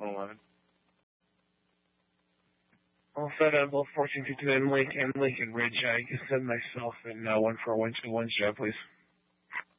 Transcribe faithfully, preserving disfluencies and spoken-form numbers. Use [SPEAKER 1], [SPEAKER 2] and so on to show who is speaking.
[SPEAKER 1] one eleven.
[SPEAKER 2] I'll set up both fourteen fifty-nine Lake and Lincoln Ridge. I can send myself and uh, one four one two one, Joe, please.